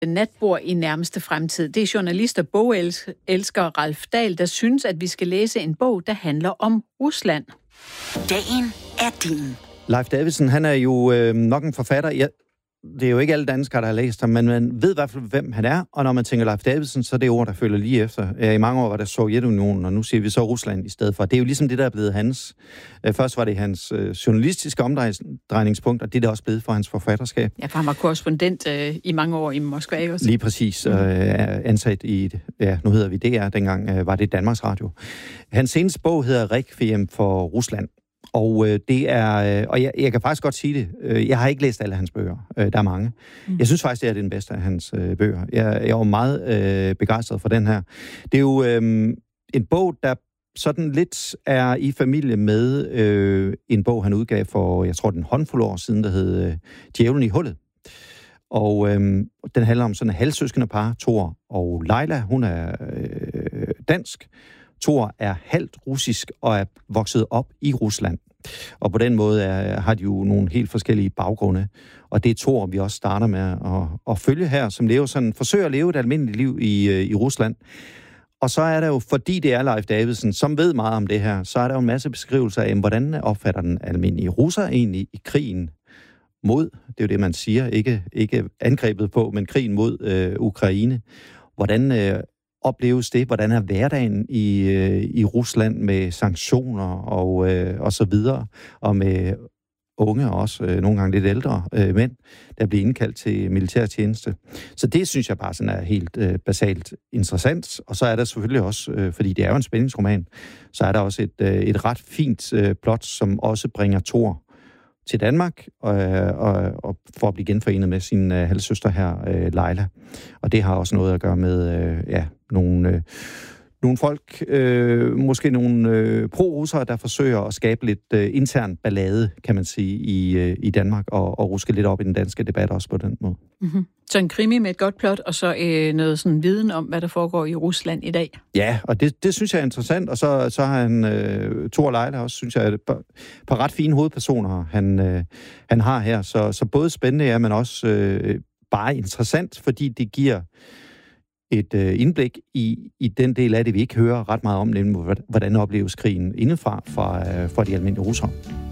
natbord i nærmeste fremtid. Det er journalist og bogelsker Ralf Dahl, der synes, at vi skal læse en bog, der handler om Rusland. Dagen er din. Leif Davidsen, han er jo nok en forfatter. Det er jo ikke alle danskere, der har læst ham, men man ved i hvert fald, hvem han er. Og når man tænker Leif Davidsen, så er det ord, der følger lige efter. I mange år var der Sovjetunionen, og nu siger vi så Rusland i stedet for. Det er jo ligesom det, der er blevet hans. Først var det hans journalistiske omdrejningspunkt, og det er det også blevet for hans forfatterskab. Ja, for han var korrespondent i mange år i Moskva også. Lige præcis. Ansat i, nu hedder vi DR, dengang var det Danmarks Radio. Hans seneste bog hedder Requiem for Rusland. Og det er, og jeg kan faktisk godt sige det, jeg har ikke læst alle hans bøger, der er mange. Jeg synes faktisk, det er den bedste af hans bøger. Jeg var meget begejstret for den her. Det er jo en bog, der sådan lidt er i familie med en bog, han udgav for, jeg tror, den håndfuld år siden, der hed Djævlen i hullet. Og den handler om sådan en halvsøskende par, Thor og Leila. Hun er dansk. Thor er halvt russisk og er vokset op i Rusland. Og på den måde har de jo nogle helt forskellige baggrunde. Og det er Thor, vi også starter med at følge her, som forsøger at leve et almindeligt liv i Rusland. Og så er der jo, fordi det er Leif Davidsen, som ved meget om det her, så er der jo en masse beskrivelser af, hvordan opfatter den almindelige russer egentlig i krigen mod, det er jo det, man siger, ikke angrebet på, men krigen mod Ukraine. Hvordan opleves det? Hvordan er hverdagen i Rusland med sanktioner og så videre, og med unge og også nogle gange lidt ældre mænd, der bliver indkaldt til militærtjeneste. Så det synes jeg bare sådan er helt basalt interessant. Og så er der selvfølgelig også, fordi det er jo en spændingsroman, så er der også et ret fint plot, som også bringer Thor til Danmark og for at blive genforenet med sin halvsøster her, Leila. Og det har også noget at gøre med nogle folk, måske nogle pro-russere, der forsøger at skabe lidt intern ballade, kan man sige, i Danmark, og ruske lidt op i den danske debat også på den måde. Mm-hmm. Så en krimi med et godt plot, og så noget sådan viden om, hvad der foregår i Rusland i dag. Ja, og det synes jeg er interessant, og så har han Thor og Leila også, synes jeg, er på ret fine hovedpersoner, han har her. Så både spændende, men også bare interessant, fordi det giver et indblik i den del af det, vi ikke hører ret meget om, nemlig hvordan opleves krigen indefra for de almindelige russere.